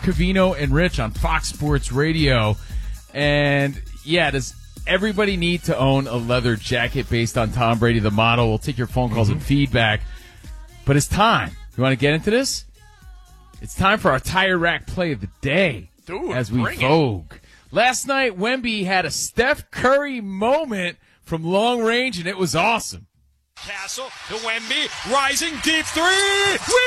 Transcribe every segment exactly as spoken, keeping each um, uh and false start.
Covino and Rich on Fox Sports Radio. And, yeah, does everybody need to own a leather jacket based on Tom Brady, the model? We'll take your phone calls mm-hmm. and feedback. But it's time. You want to get into this? It's time for our Tire Rack play of the day. Dude, as we vogue. It. Last night, Wemby had a Steph Curry moment from long range, and it was awesome. Castle to Wemby, rising deep three. We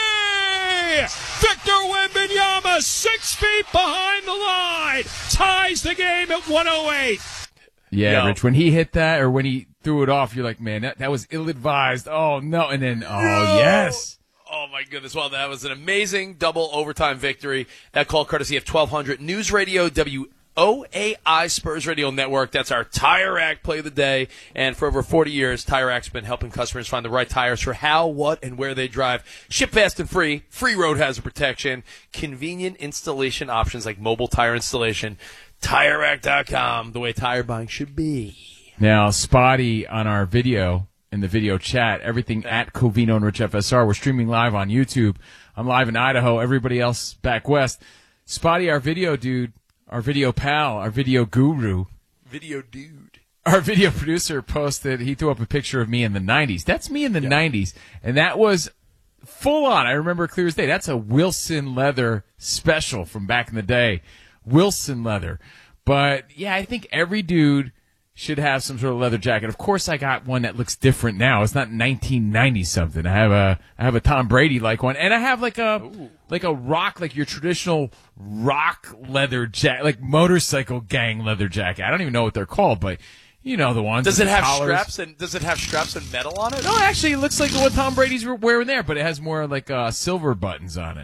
win! Victor Wembanyama, six feet behind the line, ties the game at one oh eight. Yeah, Yo. Rich, when he hit that or when he threw it off, you're like, man, that, that was ill-advised. Oh, no. And then, oh, no. yes. Oh, my goodness. Well, that was an amazing double overtime victory. That call courtesy of twelve hundred News Radio, W O A I Spurs Radio Network. That's our Tire Rack play of the day. And for over forty years, Tire Rack's been helping customers find the right tires for how, what, and where they drive. Ship fast and free. Free road hazard protection. Convenient installation options like mobile tire installation. Tire Rack dot com, the way tire buying should be. Now, Spotty on our video, in the video chat, everything at Covino and Rich F S R. We're streaming live on YouTube. I'm live in Idaho. Everybody else back west. Spotty, our video dude, our video pal, our video guru. Video dude. Our video producer posted, he threw up a picture of me in the nineties. That's me in the yeah. nineties. And that was full on. I remember clear as day. That's a Wilson leather special from back in the day. Wilson leather. But, yeah, I think every dude should have some sort of leather jacket. Of course, I got one that looks different now. It's not nineteen ninety something. I have a I have a Tom Brady like one, and I have like a Ooh. like a rock, like your traditional rock leather jacket, like motorcycle gang leather jacket. I don't even know what they're called, but you know the ones. Does it have collars. straps and does it have straps and metal on it? No, actually, it looks like what Tom Brady's wearing there, but it has more like uh, silver buttons on it.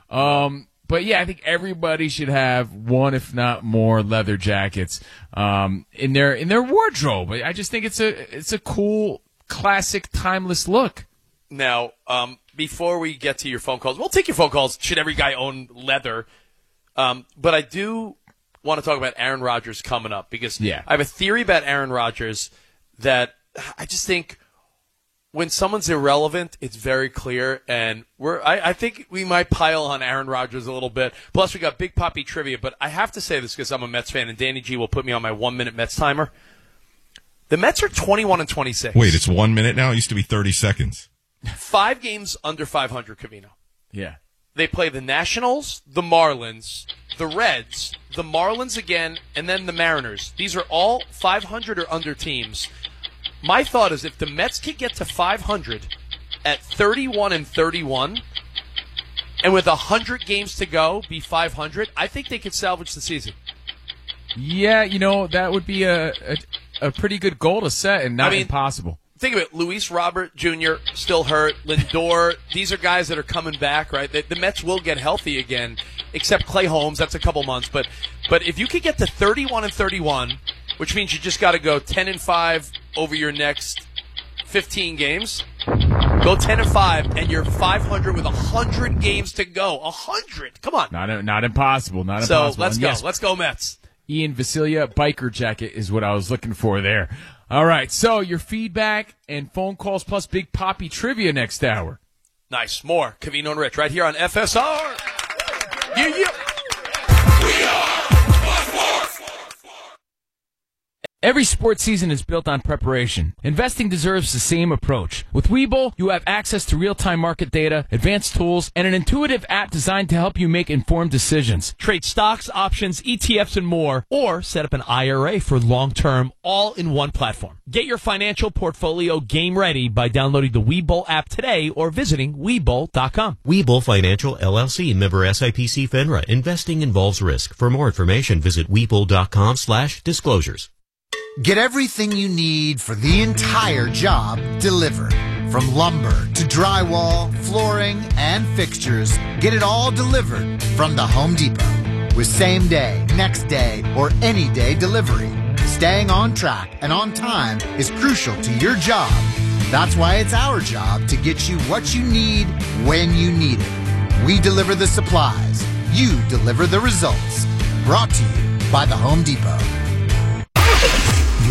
Um, But, yeah, I think everybody should have one, if not more, leather jackets um, in their in their wardrobe. I just think it's a it's a cool, classic, timeless look. Now, um, before we get to your phone calls, we'll take your phone calls. Should every guy own leather? Um, but I do want to talk about Aaron Rodgers coming up because yeah. I have a theory about Aaron Rodgers that I just think when someone's irrelevant, it's very clear, and we're. I, I think we might pile on Aaron Rodgers a little bit. Plus, we got Big Poppy trivia, but I have to say this because I'm a Mets fan, and Danny G will put me on my one-minute Mets timer. The Mets are twenty-one and twenty-six. Wait, it's one minute now? It used to be thirty seconds. Five games under five hundred, Covino. Yeah. They play the Nationals, the Marlins, the Reds, the Marlins again, and then the Mariners. These are all five hundred or under teams. My thought is if the Mets could get to five hundred at thirty-one and thirty-one, and with one hundred games to go, be five hundred, I think they could salvage the season. Yeah, you know, that would be a a, a pretty good goal to set and not I mean, impossible. Think of it. Luis Robert Junior still hurt. Lindor, these are guys that are coming back, right? The, the Mets will get healthy again, except Clay Holmes. That's a couple months. But but if you could get to thirty-one and thirty-one, which means you just got to go ten and five over your next fifteen games. Go ten and five, and you're five hundred with one hundred games to go. one hundred. Come on. Not not impossible. Not so impossible. So let's and go. Yes, let's go Mets. Ian Vasilia, biker jacket is what I was looking for there. All right, so your feedback and phone calls plus Big Poppy trivia next hour. Nice. More Covino and Rich right here on F S R. Yeah, yeah. We are Every sports season is built on preparation. Investing deserves the same approach. With Webull, you have access to real-time market data, advanced tools, and an intuitive app designed to help you make informed decisions. Trade stocks, options, E T Fs, and more, or set up an I R A for long-term, all in one platform. Get your financial portfolio game ready by downloading the Webull app today or visiting Webull dot com. Webull Financial, L L C, member S I P C FINRA. Investing involves risk. For more information, visit Webull dot com slash disclosures. Get everything you need for the entire job delivered. From lumber to drywall, flooring, and fixtures, get it all delivered from the Home Depot. With same day, next day, or any day delivery, staying on track and on time is crucial to your job. That's why it's our job to get you what you need when you need it. We deliver the supplies. You deliver the results. Brought to you by the Home Depot.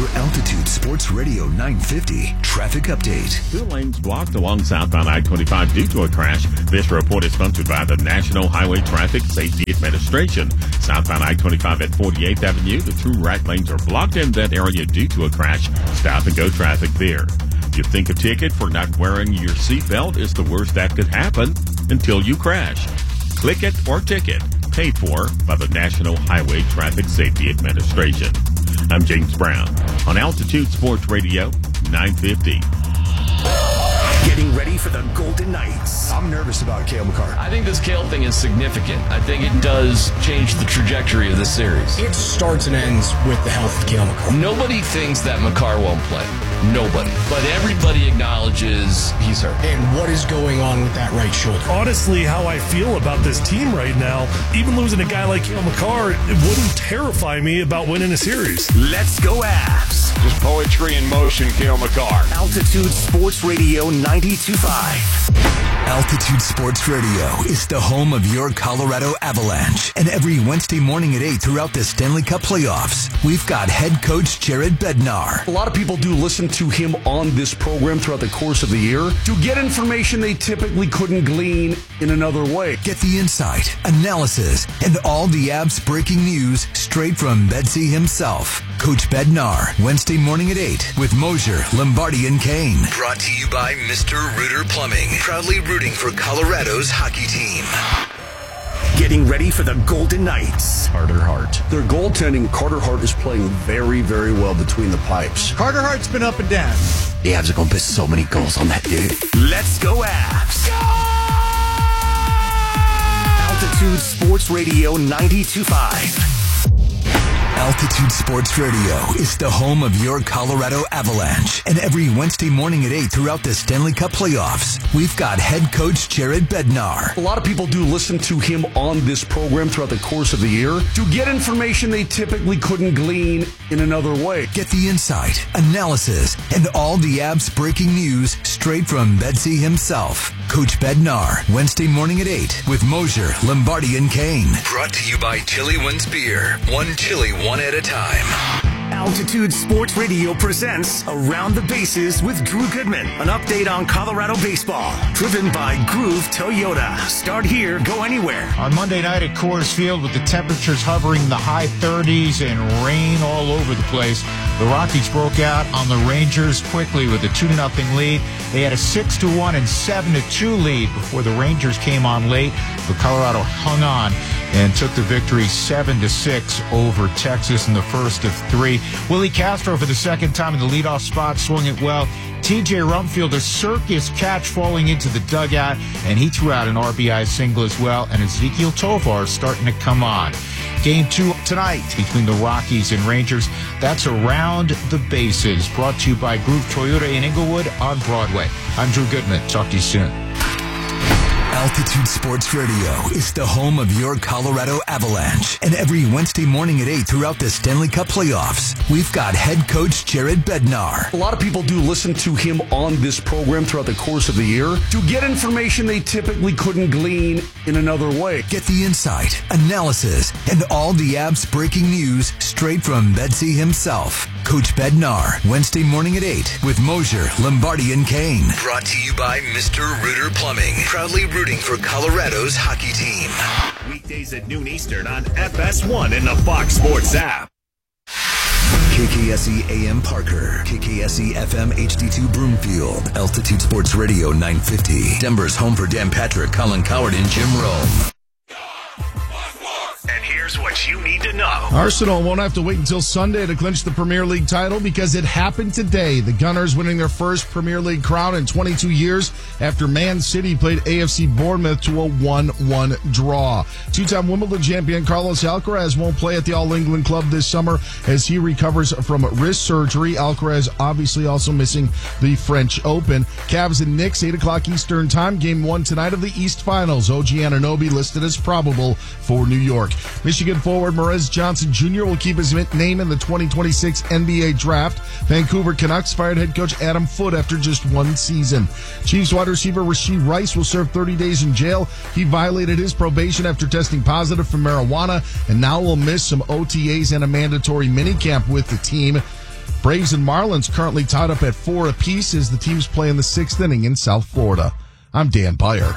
Your Altitude Sports Radio nine fifty traffic update. Two lanes blocked along southbound I twenty-five due to a crash. This report is sponsored by the National Highway Traffic Safety Administration. Southbound I twenty-five at forty-eighth Avenue, the two right lanes are blocked in that area due to a crash. Stop and go traffic there. You think a ticket for not wearing your seatbelt is the worst that could happen until you crash. Click it or ticket. Paid for by the National Highway Traffic Safety Administration. I'm James Brown on Altitude Sports Radio nine fifty. Getting ready for the Golden Knights. I'm nervous about Cale Makar. I think this Cale thing is significant. I think it does change the trajectory of the series. It starts and ends with the health of Cale Makar. Nobody thinks that Makar won't play. Nobody. But everybody acknowledges he's hurt. And what is going on with that right shoulder? Honestly, how I feel about this team right now, even losing a guy like Cale Makar, it wouldn't terrify me about winning a series. Let's go Avs. Just poetry in motion, Cale Makar. Altitude Sports Radio ninety-two point five. Altitude Sports Radio is the home of your Colorado Avalanche. And every Wednesday morning at eight throughout the Stanley Cup playoffs, we've got head coach Jared Bednar. A lot of people do listen to him on this program throughout the course of the year to get information they typically couldn't glean in another way. Get the insight, analysis, and all the Avs breaking news straight from Bedsy himself. Coach Bednar, Wednesday morning at eight with Mosier, Lombardi, and Kane. Brought to you by Mister Rooter Plumbing, proudly rooting for Colorado's hockey team. Getting ready for the Golden Knights. Carter Hart. Their goaltending, Carter Hart is playing very, very well between the pipes. Carter Hart's been up and down. The Avs are going to put so many goals on that dude. Let's go Avs. Go! Altitude Sports Radio ninety-two point five. Altitude Sports Radio is the home of your Colorado Avalanche. And every Wednesday morning at eight throughout the Stanley Cup playoffs, we've got head coach Jared Bednar. A lot of people do listen to him on this program throughout the course of the year to get information they typically couldn't glean in another way. Get the insight, analysis, and all the Avs breaking news straight from Bedsy himself. Coach Bednar, Wednesday morning at eight with Mosier, Lombardi, and Kane. Brought to you by Chili Wins Beer. One chili, one at a time. Altitude Sports Radio presents Around the Bases with Drew Goodman. An update on Colorado baseball. Driven by Groove Toyota. Start here, go anywhere. On Monday night at Coors Field, with the temperatures hovering in the high thirties and rain all over the place, the Rockies broke out on the Rangers quickly with a two to nothing lead. They had a six to one and seven to two lead before the Rangers came on late, but Colorado hung on and took the victory seven to six over Texas in the first of three. Willie Castro for the second time in the leadoff spot, swung it well. T J Rumfield, a circus catch falling into the dugout, and he threw out an R B I single as well, and Ezekiel Tovar starting to come on. Game two tonight between the Rockies and Rangers. That's Around the Bases, brought to you by Groove Toyota in Inglewood on Broadway. I'm Drew Goodman. Talk to you soon. Altitude Sports Radio is the home of your Colorado Avalanche. And every Wednesday morning at eight throughout the Stanley Cup playoffs, we've got head coach Jared Bednar. A lot of people do listen to him on this program throughout the course of the year to get information they typically couldn't glean in another way. Get the insight, analysis, and all the Avs breaking news straight from Bedsy himself. Coach Bednar, Wednesday morning at eight with Mosier, Lombardi, and Kane. Brought to you by Mister Rooter Plumbing, proudly rooting for Colorado's hockey team. Weekdays at noon Eastern on F S one and the Fox Sports app. K K S E A M Parker, K K S E F M H D two Broomfield, Altitude Sports Radio nine fifty. Denver's home for Dan Patrick, Colin Coward, and Jim Rome. And here's what you need to know. Arsenal won't have to wait until Sunday to clinch the Premier League title because it happened today. The Gunners winning their first Premier League crown in twenty-two years after Man City played A F C Bournemouth to a one one draw. Two-time Wimbledon champion Carlos Alcaraz won't play at the All England Club this summer as he recovers from wrist surgery. Alcaraz obviously also missing the French Open. Cavs and Knicks, eight o'clock Eastern time. Game one tonight of the East Finals. O G Anunoby listed as probable for New York. Michigan forward Morez Johnson Junior will keep his name in the twenty twenty-six N B A draft. Vancouver Canucks fired head coach Adam Foote after just one season. Chiefs wide receiver Rashee Rice will serve thirty days in jail. He violated his probation after testing positive for marijuana and now will miss some O T As and a mandatory minicamp with the team. Braves and Marlins currently tied up at four apiece as the teams play in the sixth inning in South Florida. I'm Dan Beyer.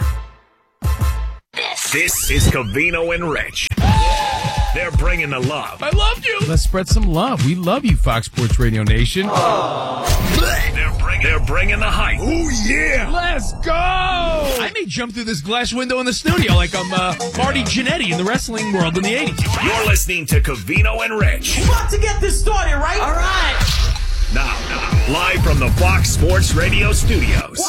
This is Covino and Rich. They're bringing the love. I loved you. Let's spread some love. We love you, Fox Sports Radio Nation. They're bringing, they're bringing the hype. Oh, yeah. Let's go. I may jump through this glass window in the studio like I'm uh, Marty Jannetty in the wrestling world in the eighties. You're listening to Covino and Rich. We're about to get this started, right? All right. Now, now, live from the Fox Sports Radio studios.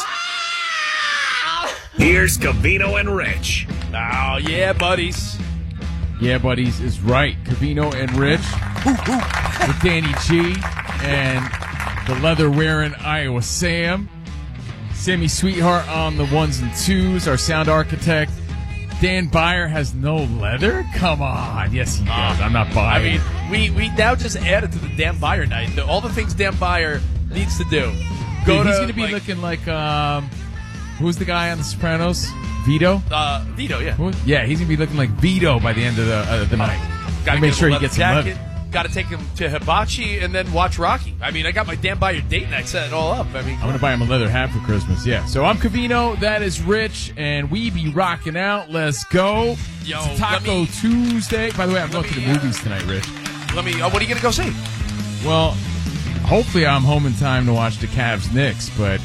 Wow. Here's Covino and Rich. Oh, yeah, buddies. Yeah, buddies, is right. Covino and Rich with Danny G and the leather-wearing Iowa Sam. Sammy Sweetheart on the ones and twos, our sound architect. Dan Beyer has no leather? Come on. Yes, he does. I'm not buying. I mean, we, we now just added to the Dan Beyer night. The, all the things Dan Beyer needs to do. Go Dude, he's to, going to be like, looking like, um, who's the guy on The Sopranos? Vito? Uh, Vito, yeah. Who? Yeah, he's going to be looking like Vito by the end of the, uh, the night. Got to make sure he gets some jacket. leather. Got to take him to Hibachi and then watch Rocky. I mean, I got my Dan Beyer date night set it all up. I mean, I'm going to buy him a leather hat for Christmas, yeah. So I'm Covino, that is Rich, and we be rocking out. Let's go. Yo, it's Taco me, Tuesday. By the way, I'm going me, to the movies tonight, Rich. Let me, uh, what are you going to go see? Well, hopefully I'm home in time to watch the Cavs Knicks, but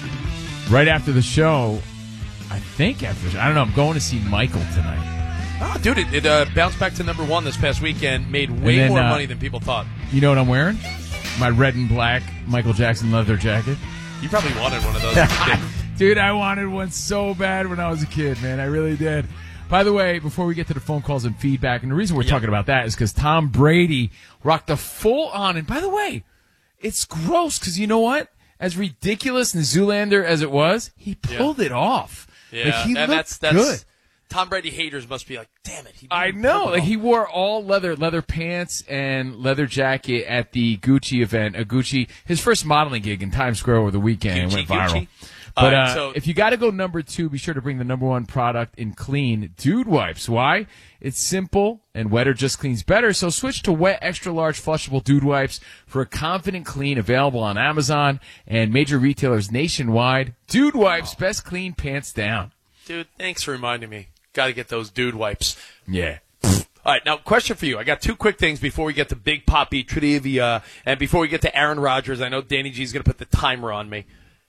right after the show, I think after the show, I don't know, I'm going to see Michael tonight. Oh, dude, it, it uh, bounced back to number one this past weekend, made way then, more uh, money than people thought. You know what I'm wearing? My red and black Michael Jackson leather jacket. You probably wanted one of those as a kid. Dude, I wanted one so bad when I was a kid, man. I really did. By the way, before we get to the phone calls and feedback, and the reason we're Yep. talking about that is because Tom Brady rocked a full on, and by the way, it's gross because you know what? As ridiculous and Zoolander as it was, he pulled it off. Yeah, Like, he and looked that's, that's good. Tom Brady haters must be like, damn it. He I pulled know. it Like off. he wore all leather, leather pants and leather jacket at the Gucci event. A Gucci, his first modeling gig in Times Square over the weekend, and Gucci, went viral. Gucci. But All right, uh, so- if you got to go number two, be sure to bring the number one product in clean, Dude Wipes. Why? It's simple, and wetter just cleans better. So switch to wet, extra large, flushable Dude Wipes for a confident clean. Available on Amazon and major retailers nationwide. Dude Wipes, best clean pants down. Dude, thanks for reminding me. Got to get those dude wipes. Yeah. All right, now question for you. I got two quick things before we get to Big Poppy trivia, and before we get to Aaron Rodgers. I know Danny G's going to put the timer on me.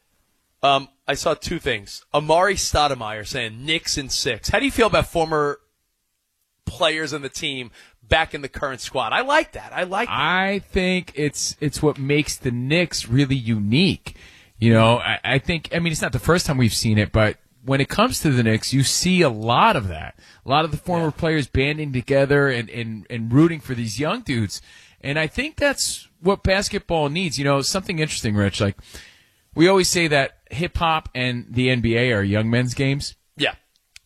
Um, I saw two things. Amari Stoudemire saying Knicks in six. How do you feel about former players in the team back in the current squad? I like that. I like that. I think it's it's what makes the Knicks really unique. You know, I, I think, I mean, it's not the first time we've seen it, but when it comes to the Knicks, you see a lot of that. A lot of the former yeah. players banding together and, and, and rooting for these young dudes. And I think that's what basketball needs. You know, something interesting, Rich. Like, we always say that hip-hop and the N B A are young men's games. Yeah.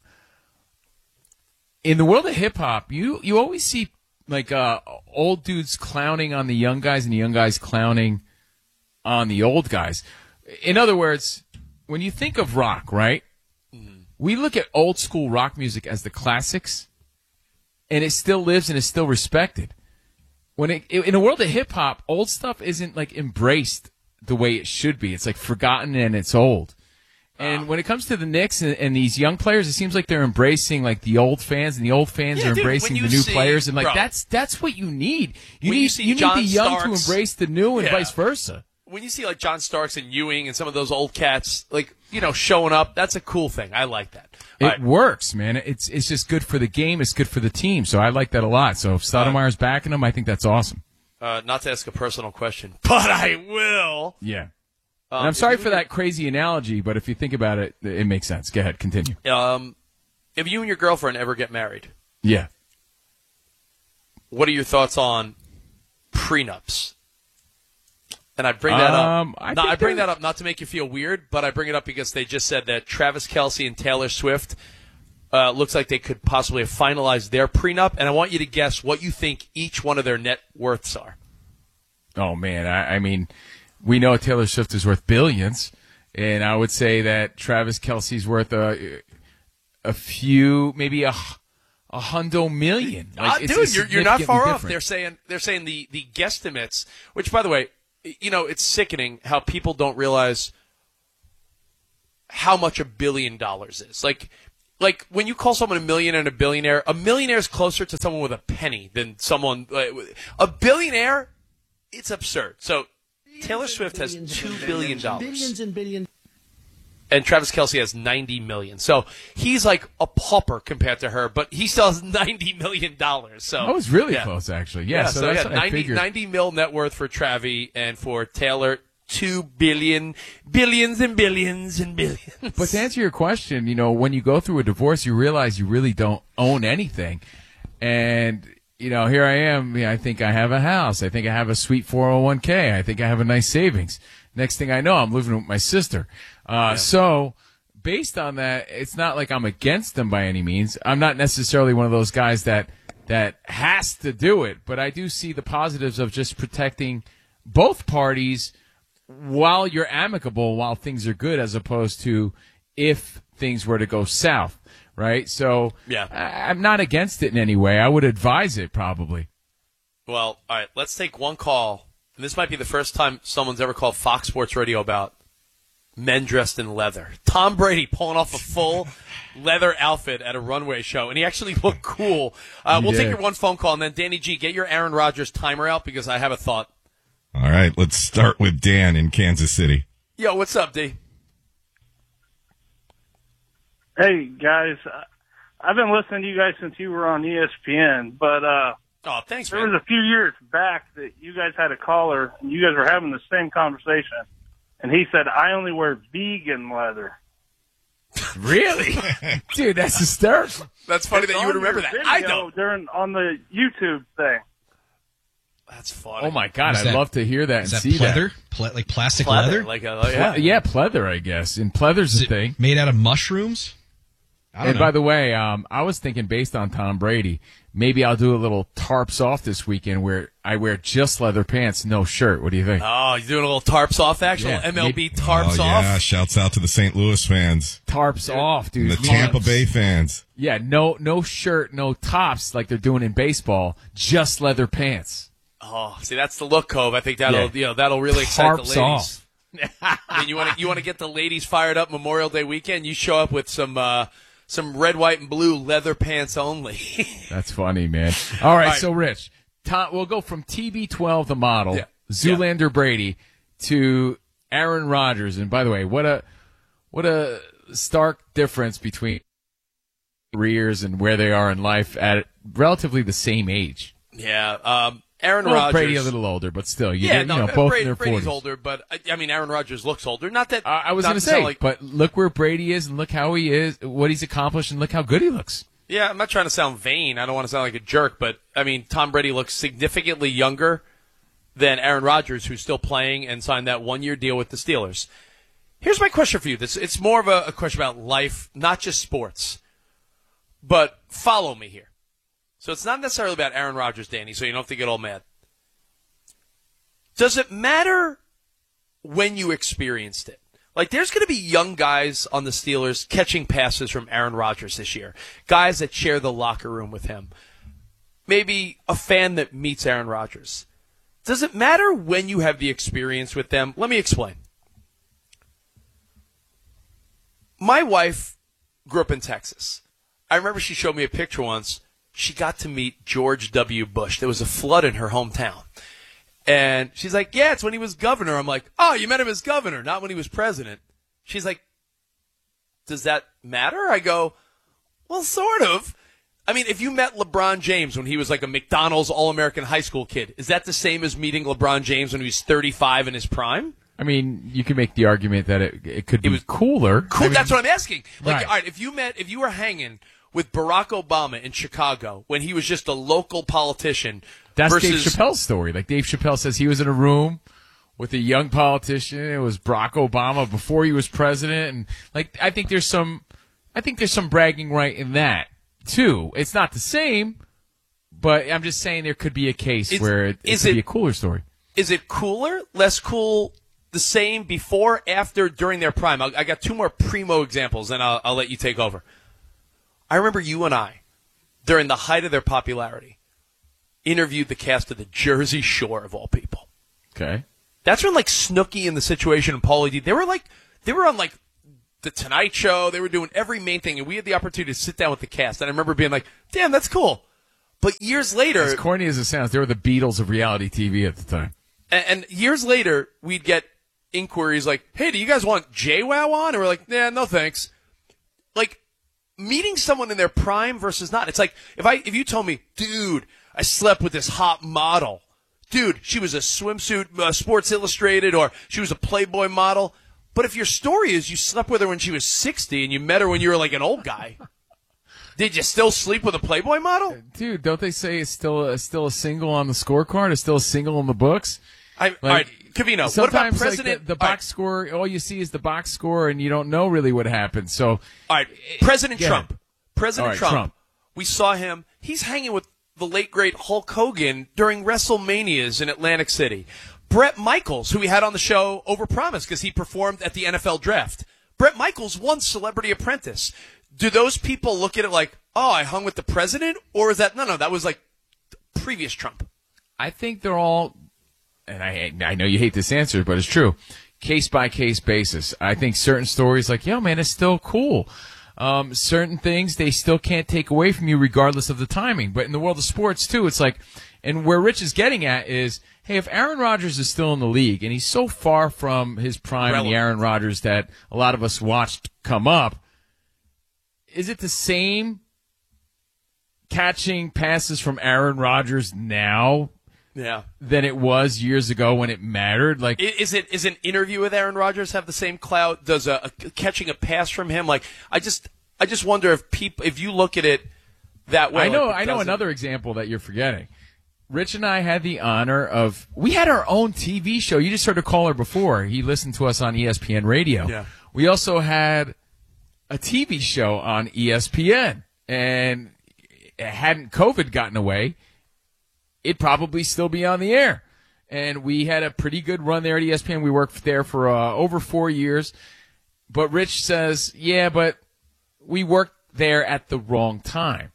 In the world of hip-hop, you, you always see, like, uh, old dudes clowning on the young guys and the young guys clowning on the old guys. In other words, when you think of rock, right? We look at old school rock music as the classics, and it still lives and is still respected. When it, in a world of hip hop, old stuff isn't like embraced the way it should be. It's like forgotten and it's old. And when it comes to the Knicks and, and these young players, it seems like they're embracing like the old fans, and the old fans yeah, are dude, embracing the new see, players, and like bro, that's that's what you need. You when need you, see you need John the young Starks, to embrace the new, and yeah. vice versa. When you see like John Starks and Ewing and some of those old cats, like, you know, showing up, that's a cool thing. I like that. It right. works, man. It's it's just good for the game. It's good for the team. So I like that a lot. So if Stoudemire's backing him, I think that's awesome. Uh, not to ask a personal question, but I will. Yeah. Um, and I'm sorry for that crazy analogy, but if you think about it, it makes sense. Go ahead, continue. Um, if you and your girlfriend ever get married, yeah, what are your thoughts on prenups? And I bring that um, up. I, not, I bring that up not to make you feel weird, but I bring it up because they just said that Travis Kelce and Taylor Swift uh, looks like they could possibly have finalized their prenup, and I want you to guess what you think each one of their net worths are. Oh man, I, I mean, we know Taylor Swift is worth billions, and I would say that Travis Kelce's worth a a few, maybe a a hundo million. Like, uh, it's, dude, it's you're, you're not far off. different. They're saying they're saying the the guesstimates, which by the way, you know, it's sickening how people don't realize how much a billion dollars is. Like, like when you call someone a millionaire and a billionaire, a millionaire is closer to someone with a penny than someone. Uh, a billionaire, it's absurd. So Taylor Swift has two billion dollars. Billions and billions. And Travis Kelce has ninety million dollars. So he's like a pauper compared to her, but he still has ninety million dollars. So I was really yeah. close, actually. Yeah, Yeah, so, so, that's yeah, what I ninety, figured. ninety mil net worth for Travi, and for Taylor, two billion, billions and billions and billions. But to answer your question, you know, when you go through a divorce, you realize you really don't own anything. And, you know, here I am. You know, I think I have a house. I think I have a sweet four oh one k. I think I have a nice savings. Next thing I know, I'm living with my sister. Uh, yeah. So based on that, it's not like I'm against them by any means. I'm not necessarily one of those guys that that has to do it, but I do see the positives of just protecting both parties while you're amicable, while things are good, as opposed to if things were to go south, right? So yeah. I, I'm not against it in any way. I would advise it probably. Well, all right, let's take one call. And this might be the first time someone's ever called Fox Sports Radio about men dressed in leather. Tom Brady pulling off a full leather outfit at a runway show, and he actually looked cool. Uh, we'll did. take your one phone call, and then Danny G, get your Aaron Rodgers timer out because I have a thought. All right, let's start with Dan in Kansas City. Yo, what's up, D? Hey, guys. I've been listening to you guys since you were on E S P N, but uh, oh, thanks, there man. was a few years back that you guys had a caller, and you guys were having the same conversation, and he said, I only wear vegan leather. Really? Dude, that's hysterical. That's funny It's that you would on remember your that. video I don't. During, on the YouTube thing. That's funny. Oh, my God. Is I'd that- love to hear that and Is that see pleather? that. Ple- like plastic Pleather, leather? like a- Ple- yeah. yeah, pleather, I guess. And pleather's Is a it thing. made out of mushrooms? I don't And know. by the way, um, I was thinking based on Tom Brady, maybe I'll do a little tarps off this weekend where I wear just leather pants, no shirt. What do you think? Oh, you're doing a little tarps off action? Yeah, M L B maybe- tarps oh, off? yeah. Shouts out to the Saint Louis fans. Tarps off, dude. And the Tampa Bay fans. Yeah, no, no shirt, no tops like they're doing in baseball, just leather pants. Oh, see, that's the look, Cove. I think that'll Yeah. you know that'll really excite the Tarps ladies. off. I mean, you want to you want to get the ladies fired up Memorial Day weekend? You show up with some uh, some red, white, and blue leather pants only. That's funny, man. All right, All right. so Rich, Tom, we'll go from T B twelve, the model, Yeah. Zoolander Brady, to Aaron Rodgers. And by the way, what a what a stark difference between careers and where they are in life at relatively the same age. yeah, um, Aaron Well, Rodgers. Brady a little older, but still, you, yeah, you no, know, both Brady, in their Brady's forties. older, but I, I mean, Aaron Rodgers looks older. Not that Uh, I was not going to to sound say, like, but look where Brady is, and look how he is, what he's accomplished, and look how good he looks. yeah, I'm not trying to sound vain. I don't want to sound like a jerk, but I mean, Tom Brady looks significantly younger than Aaron Rodgers, who's still playing and signed that one-year deal with the Steelers. Here's my question for you. This it's more of a, a question about life, not just sports. But follow me here. So it's not necessarily about Aaron Rodgers, Danny, so you don't have to get all mad. Does it matter when you experienced it? Like, there's going to be young guys on the Steelers catching passes from Aaron Rodgers this year. Guys that share the locker room with him. Maybe a fan that meets Aaron Rodgers. Does it matter when you have the experience with them? Let me explain. My wife grew up in Texas. I remember she showed me a picture once. She got to meet George W. Bush. There was a flood in her hometown. And she's like, yeah, it's when he was governor. I'm like, oh, you met him as governor, not when he was president. She's like, does that matter? I go, well, sort of. I mean, if you met LeBron James when he was like a McDonald's All-American high school kid, is that the same as meeting LeBron James when he was thirty-five in his prime? I mean, you can make the argument that it it could be cooler. Cool. I mean, That's what I'm asking. Like, Right. all right, if you met, if you were hanging with Barack Obama in Chicago when he was just a local politician, That's versus, Dave Chappelle's story. Like Dave Chappelle says, he was in a room with a young politician. It was Barack Obama before he was president, and like I think there's some, I think there's some bragging right in that too. It's not the same, but I'm just saying there could be a case Is- where it, it is could it- be a cooler story. Is it cooler, less cool, the same, before, after, during their prime? I'll, I got two more primo examples, and I'll, I'll let you take over. I remember you and I, during the height of their popularity, interviewed the cast of the Jersey Shore, of all people. Okay. That's when like Snooki and The Situation and Paulie D, they were like, they were on like The Tonight Show. They were doing every main thing, and we had the opportunity to sit down with the cast. And I remember being like, damn, that's cool. But years later, as corny as it sounds, they were the Beatles of reality T V at the time. And, and years later, we'd get inquiries like, hey, do you guys want JWoww on? And we're like, nah, no thanks. Like, meeting someone in their prime versus not. It's like, if I if you told me, dude, I slept with this hot model. Dude, she was a swimsuit, uh, Sports Illustrated, or she was a Playboy model. But if your story is you slept with her when she was sixty and you met her when you were like an old guy, did you still sleep with a Playboy model? Dude, don't they say it's still a, still a single on the scorecard? It's still a single in the books? I, like, all right, Covino, what about President? Like the, the box right. score, all you see is the box score, and you don't know really what happened. So, all right, President yeah. Trump. President right, Trump, Trump. We saw him. He's hanging with the late, great Hulk Hogan during WrestleManias in Atlantic City. Bret Michaels, who we had on the show overpromised because he performed at the N F L draft. Bret Michaels won Celebrity Apprentice. Do those people look at it like, oh, I hung with the president? Or is that, no, no, that was like previous Trump? I think they're all, and I I know you hate this answer, but it's true, case-by-case basis. I think certain stories like, yo, man, it's still cool. Um, certain things they still can't take away from you regardless of the timing. But in the world of sports, too, it's like, and where Rich is getting at is, hey, if Aaron Rodgers is still in the league, and he's so far from his prime and the Aaron Rodgers that a lot of us watched come up, is it the same catching passes from Aaron Rodgers now yeah. than it was years ago when it mattered? Like, is it is an interview with Aaron Rodgers have the same clout? Does a, a catching a pass from him? Like, I just I just wonder if people if you look at it that way. I know like I know doesn't. another example that you're forgetting. Rich and I had the honor of we had our own T V show. You just heard a caller before. He listened to us on E S P N Radio. Yeah. We also had a T V show on E S P N, and hadn't COVID gotten away, it'd probably still be on the air. And we had a pretty good run there at E S P N. We worked there for uh, over four years. But Rich says, yeah, but we worked there at the wrong time.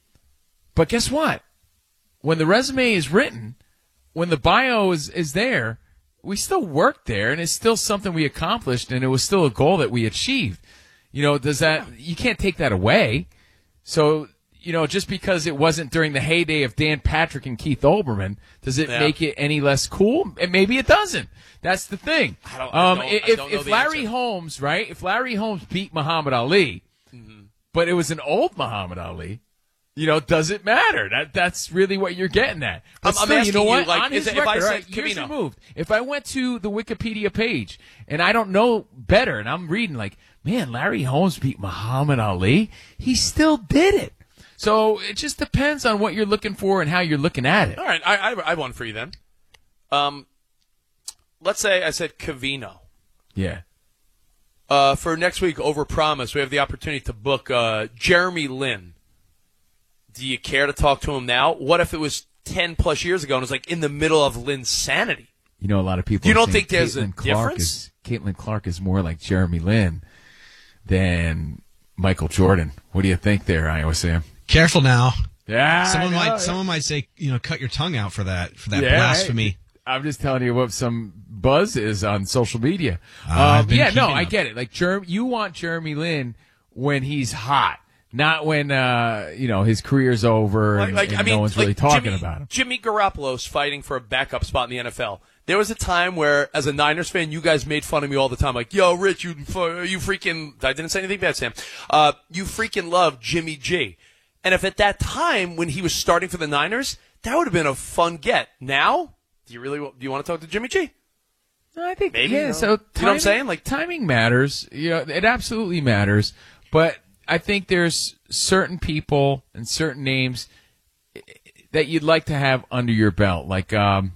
But guess what? When the resume is written, when the bio is, is there, we still worked there, and it's still something we accomplished, and it was still a goal that we achieved. You know, does that, you can't take that away. So, you know, just because it wasn't during the heyday of Dan Patrick and Keith Olbermann, does it yeah. make it any less cool? And maybe it doesn't. That's the thing. I don't, I um, don't, if I don't know if the Larry answer. Holmes, right? If Larry Holmes beat Muhammad Ali, mm-hmm. but it was an old Muhammad Ali, you know, does it matter? That that's really what you're getting at. But I'm, still, I'm you know what? you, like, On his if record, I said, right, years Covino. removed, if I went to the Wikipedia page and I don't know better, and I'm reading like, man, Larry Holmes beat Muhammad Ali, he still did it. So it just depends on what you're looking for and how you're looking at it. All right, I, I, I have one for you then. Um, let's say I said Covino. Yeah. Uh, for next week, overpromise, we have the opportunity to book uh, Jeremy Lin. Do you care to talk to him now? What if it was ten plus years ago and it was like in the middle of Lin's sanity? You know, a lot of people. You don't think, think there's Caitlin a Clark difference? Is, Caitlin Clark is more like Jeremy Lin than Michael Jordan. What do you think there, Iowa Sam? Careful now. Yeah, someone I know, might yeah. someone might say, you know, cut your tongue out for that for that yeah, blasphemy. I, I'm just telling you what some buzz is on social media. Uh, um, yeah, no, up. I get it. Like, Jer- you want Jeremy Lin when he's hot, not when uh, you know his career's over Like, and, like and I mean, no one's like really talking Jimmy, about him. Jimmy Garoppolo's fighting for a backup spot in the N F L. There was a time where, as a Niners fan, you guys made fun of me all the time. Like, yo, Rich, you you freaking... I didn't say anything bad, Sam. Uh, you freaking love Jimmy G. And if at that time, when he was starting for the Niners, that would have been a fun get. Now, do you really do you want to talk to Jimmy G? I think, Maybe, yeah, you know? so You know what I'm timing- saying? Like, timing matters. You know, it absolutely matters. But I think there's certain people and certain names that you'd like to have under your belt. Like, um,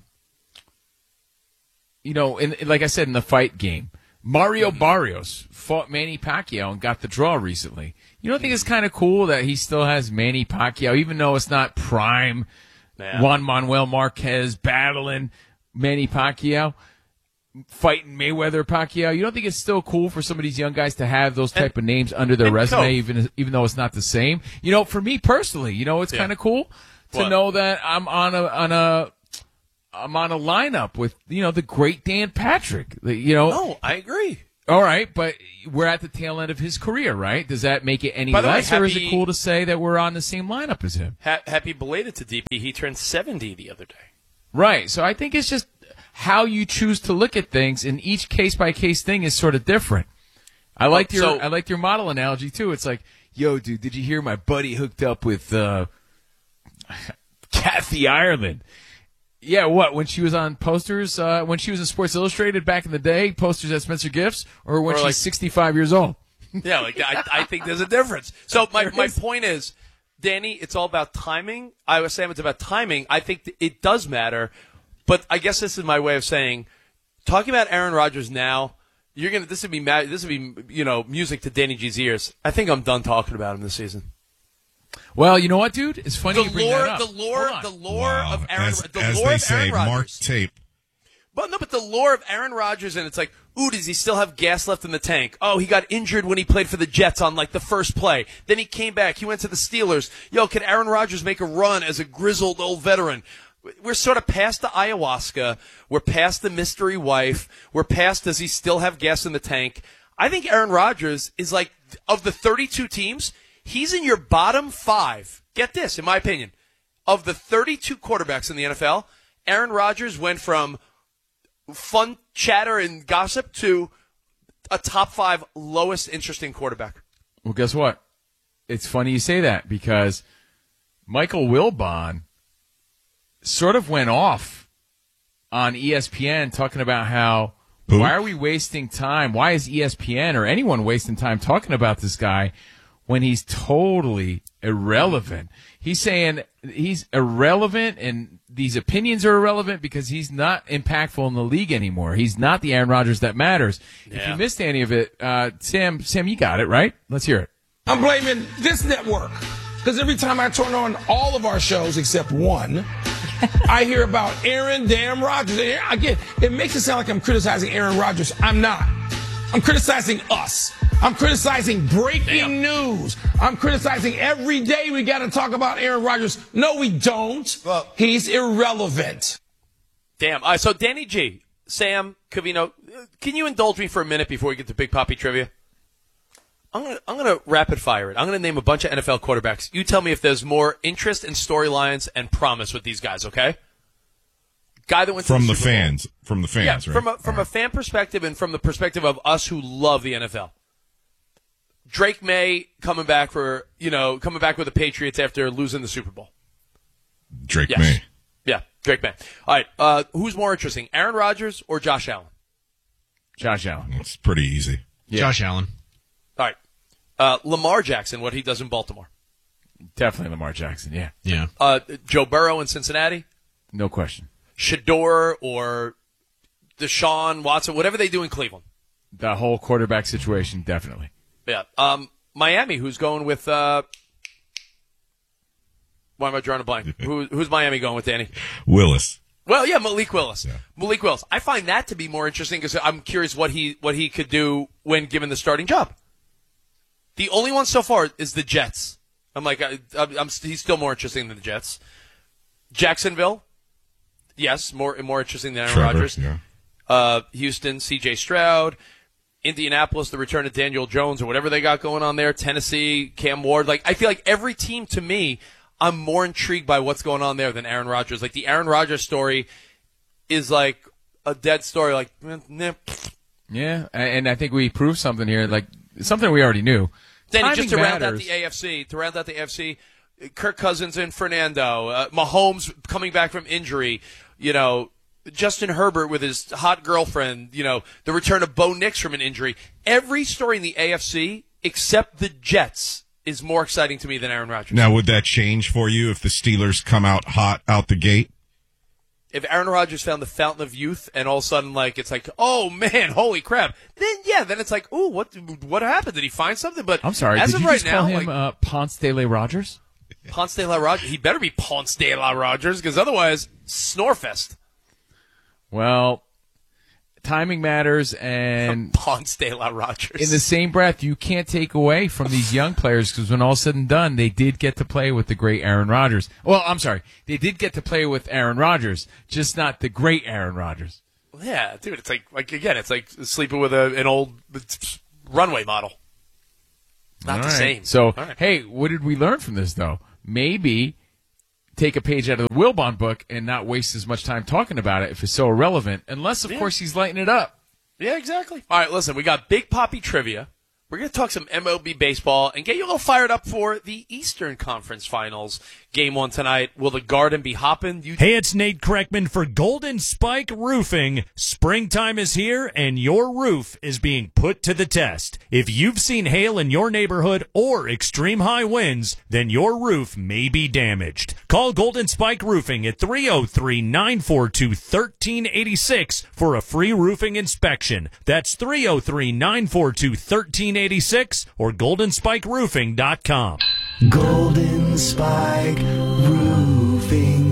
you know, in, like I said, in the fight game, Mario Barrios fought Manny Pacquiao and got the draw recently. You don't think it's kind of cool that he still has Manny Pacquiao, even though it's not prime Yeah. Juan Manuel Marquez battling Manny Pacquiao, fighting Mayweather Pacquiao? You don't think it's still cool for some of these young guys to have those type And- of names under their and resume, Coach. even even though it's not the same? You know, for me personally, you know, it's Yeah. kind of cool to What? know that I'm on a on a I'm on a lineup with, you know, the great Dan Patrick. You know, No, I agree. All right, but we're at the tail end of his career, right? Does that make it any By the way, less, or is happy- it cool to say that we're on the same lineup as him? Ha- happy belated to D P. He turned seventy the other day. Right. So I think it's just how you choose to look at things, and each case by case thing is sort of different. I liked your so- I liked your model analogy too. It's like, yo, dude, did you hear my buddy hooked up with uh, Kathy Ireland? Yeah, what, when she was on posters, uh, when she was in Sports Illustrated back in the day, posters at Spencer Gifts, or when Or she's like- sixty-five years old? Yeah, like I, I think there's a difference. So my my point is, Danny, it's all about timing. I was saying it's about timing. I think th- it does matter, but I guess this is my way of saying, talking about Aaron Rodgers now, you're gonna this would be ma- this would be you know music to Danny G's ears. I think I'm done talking about him this season. Well, you know what, dude? It's funny The you bring lore, that up. the lore, the lore Wow. of Aaron, as, the as lore they of say, Aaron Rodgers. mark tape. But no, but the lore of Aaron Rodgers, and it's like, ooh, does he still have gas left in the tank? Oh, he got injured when he played for the Jets on like the first play. Then he came back. He went to the Steelers. Yo, can Aaron Rodgers make a run as a grizzled old veteran? We're sort of past the ayahuasca. We're past the mystery wife. We're past does he still have gas in the tank? I think Aaron Rodgers is like, of the thirty-two teams, he's in your bottom five. Get this, in my opinion. Of the thirty-two quarterbacks in the N F L, Aaron Rodgers went from fun chatter and gossip to a top five lowest interesting quarterback. Well, guess what? It's funny you say that because Michael Wilbon sort of went off on E S P N talking about how Who? why are we wasting time? Why is E S P N or anyone wasting time talking about this guy when he's totally irrelevant? He's saying he's irrelevant and these opinions are irrelevant because he's not impactful in the league anymore. He's not the Aaron Rodgers that matters. If Yeah. you missed any of it, uh, Sam, Sam, you got it, right? Let's hear it. I'm blaming this network because every time I turn on all of our shows except one, I hear about Aaron damn Rodgers. And again, it makes it sound like I'm criticizing Aaron Rodgers. I'm not. I'm criticizing us. I'm criticizing breaking news. I'm criticizing every day we got to talk about Aaron Rodgers. No, we don't. He's irrelevant. Damn. All right, so Danny G, Sam, Covino, can you indulge me for a minute before we get to Big Poppy trivia? I'm gonna I'm gonna rapid fire it. I'm gonna name a bunch of N F L quarterbacks. You tell me if there's more interest and storylines and promise with these guys. Okay? Guy that went From to the the Super Bowl. fans. From the fans, yeah, right? from a from a fan perspective and from the perspective of us who love the N F L. Drake May coming back for you know coming back with the Patriots after losing the Super Bowl. Drake Yes. May. Yeah, Drake May. All right, uh, who's more interesting, Aaron Rodgers or Josh Allen? Josh Allen. It's pretty easy. Yeah. Josh Allen. All right, uh, Lamar Jackson, what he does in Baltimore. Definitely Lamar Jackson, yeah. Yeah. Uh, Joe Burrow in Cincinnati. No question. Shador or Deshaun Watson, whatever they do in Cleveland. The whole quarterback situation, definitely. Yeah. Um, Miami, who's going with? Uh, why am I drawing a blank? Who, who's Miami going with, Danny? Willis. Well, yeah, Malik Willis. Yeah. Malik Willis. I find that to be more interesting because I'm curious what he what he could do when given the starting job. The only one so far is the Jets. I'm like, I, I'm, I'm he's still more interesting than the Jets. Jacksonville, yes, more more interesting than Aaron Trevor, Rodgers. yeah. Uh, Houston, C J Stroud. Indianapolis, the return of Daniel Jones or whatever they got going on there. Tennessee, Cam Ward. Like, I feel like every team to me, I'm more intrigued by what's going on there than Aaron Rodgers. Like, the Aaron Rodgers story is like a dead story. Like, eh, nah. Yeah, and I think we proved something here, like something we already knew. Danny, just to Timing round out matters. the A F C, to round out the A F C, Kirk Cousins and Fernando, uh, Mahomes coming back from injury, you know, Justin Herbert with his hot girlfriend, you know, the return of Bo Nix from an injury. Every story in the A F C except the Jets is more exciting to me than Aaron Rodgers. Now, would that change for you if the Steelers come out hot out the gate? If Aaron Rodgers found the fountain of youth and all of a sudden, like, it's like, oh, man, holy crap. Then, yeah, then it's like, ooh, what what happened? Did he find something? But I'm sorry, as did of you right just now, call him like, uh, Ponce de la Rogers? Ponce de la Rogers, he better be Ponce de la Rogers because otherwise, Snorefest. Well, timing matters, and Ponce de la Rogers. in the same breath, you can't take away from these young players because when all's said and done, they did get to play with the great Aaron Rodgers. Well, I'm sorry, they did get to play with Aaron Rodgers, just not the great Aaron Rodgers. Yeah, dude, it's like, like again, it's like sleeping with a, an old runway model. Not All the right. same. So, right. hey, what did we learn from this, though? Maybe take a page out of the Wilbon book and not waste as much time talking about it if it's so irrelevant, unless, of Yeah. course, he's lighting it up. Yeah, exactly. All right, listen, we got Big Poppy trivia. We're going to talk some M L B baseball and get you a little fired up for the Eastern Conference Finals. Game one tonight. Will the Garden be hopping? You- Hey, it's Nate Kreckman for Golden Spike Roofing. Springtime is here, and your roof is being put to the test. If you've seen hail in your neighborhood or extreme high winds, then your roof may be damaged. Call Golden Spike Roofing at three oh three, nine four two, one three eight six for a free roofing inspection. That's three oh three, nine four two, one three eight six or golden spike roofing dot com. Golden Spike Roofing.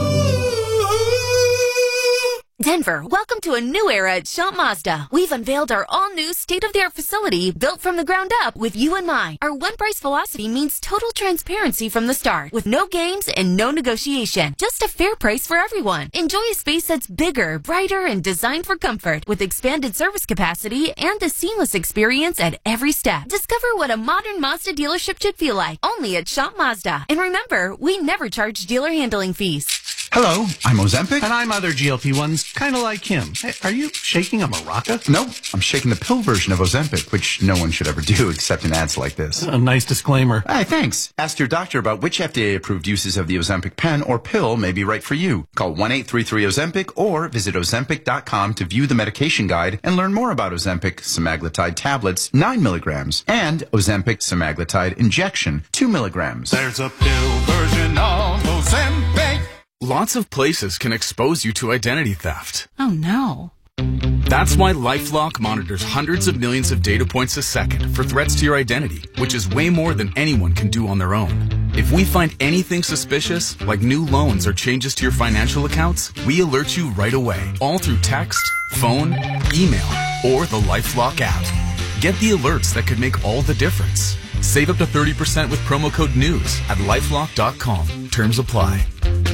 Denver, welcome to a new era at Shop Mazda. We've unveiled our all-new state-of-the-art facility built from the ground up with you in mind. Our one-price philosophy means total transparency from the start, with no games and no negotiation. Just a fair price for everyone. Enjoy a space that's bigger, brighter, and designed for comfort, with expanded service capacity and a seamless experience at every step. Discover what a modern Mazda dealership should feel like, only at Shop Mazda. And remember, we never charge dealer handling fees. Hello, I'm Ozempic. And I'm other G L P ones, kind of like him. Hey, are you shaking a maraca? No, I'm shaking the pill version of Ozempic, which no one should ever do except in ads like this. A nice disclaimer. Hey, thanks. Ask your doctor about which F D A-approved uses of the Ozempic pen or pill may be right for you. Call one eight three three Ozempic or visit ozempic dot com to view the medication guide and learn more about Ozempic semaglutide tablets, nine milligrams, and Ozempic semaglutide injection, two milligrams. There's a pill version of Ozempic. Lots of places can expose you to identity theft. Oh, no. That's why LifeLock monitors hundreds of millions of data points a second for threats to your identity, which is way more than anyone can do on their own. If we find anything suspicious, like new loans or changes to your financial accounts, we alert you right away, all through text, phone, email, or the LifeLock app. Get the alerts that could make all the difference. Save up to thirty percent with promo code NEWS at lifelock dot com. Terms apply.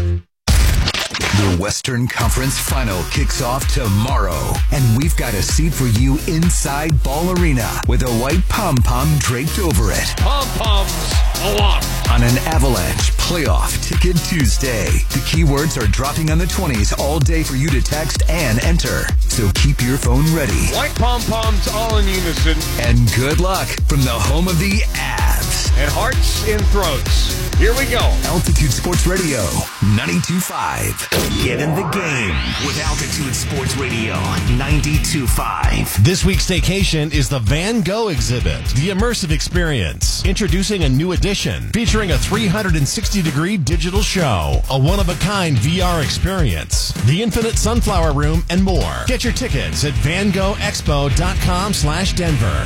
The Western Conference Final kicks off tomorrow, and we've got a seat for you inside Ball Arena with a white pom-pom draped over it. Pom-poms along. On an Avalanche Playoff Ticket Tuesday. The keywords are dropping on the twenties all day for you to text and enter. So keep your phone ready. White pom-poms all in unison. And good luck from the home of the Avs. And hearts in throats. Here we go. Altitude Sports Radio, ninety-two point five. Get in the game with Altitude Sports Radio ninety-two point five. This week's staycation is the Van Gogh exhibit, the immersive experience. Introducing a new edition featuring a three hundred sixty degree digital show, a one-of-a-kind V R experience, the Infinite Sunflower Room, and more. Get your tickets at van gogh expo dot com slash Denver.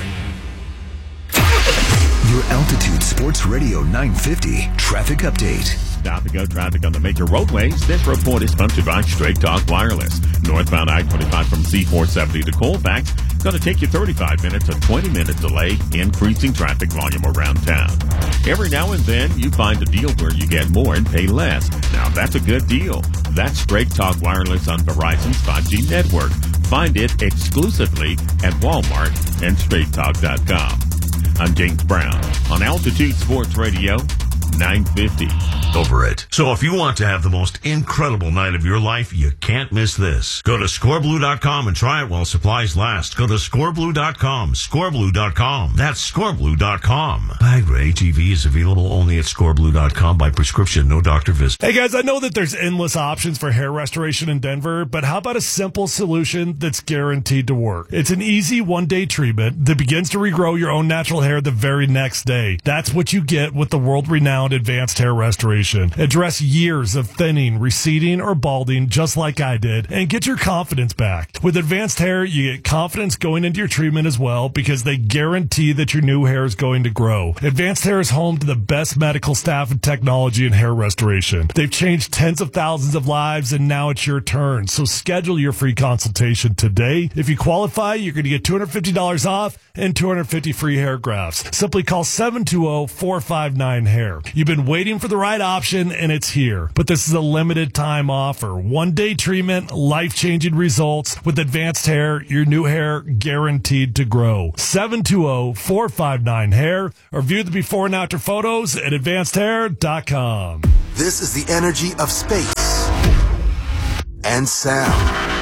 Your Altitude Sports Radio nine fifty traffic update. Stop and go traffic on the major roadways. This report is sponsored by Straight Talk Wireless. Northbound I twenty-five from C four seventy to Colfax. Going to take you thirty-five minutes, a twenty minute delay, increasing traffic volume around town. Every now and then, you find a deal where you get more and pay less. Now, that's a good deal. That's Straight Talk Wireless on Verizon's five G network. Find it exclusively at Walmart and straight talk dot com. I'm James Brown on Altitude Sports Radio nine fifty. Over it. So if you want to have the most incredible night of your life, you can't miss this. Go to score blue dot com and try it while supplies last. Go to score blue dot com. score blue dot com. That's score blue dot com. Viagra H E V is available only at score blue dot com by prescription, no doctor visit. Hey guys, I know that there's endless options for hair restoration in Denver, but how about a simple solution that's guaranteed to work? It's an easy one-day treatment that begins to regrow your own natural hair the very next day. That's what you get with the world-renowned on Advanced Hair Restoration. Address years of thinning, receding, or balding just like I did, and get your confidence back. With Advanced Hair, you get confidence going into your treatment as well because they guarantee that your new hair is going to grow. Advanced Hair is home to the best medical staff and technology in hair restoration. They've changed tens of thousands of lives, and now it's your turn. So schedule your free consultation today. If you qualify, you're going to get two hundred fifty dollars off and two hundred fifty free hair grafts. Simply call seven two zero, four five nine, hair. You've been waiting for the right option, and it's here. But this is a limited time offer. One day treatment, life-changing results. With Advanced Hair, your new hair guaranteed to grow. seven two zero, four five nine, hair, or view the before and after photos at advanced hair dot com. This is the energy of space and sound.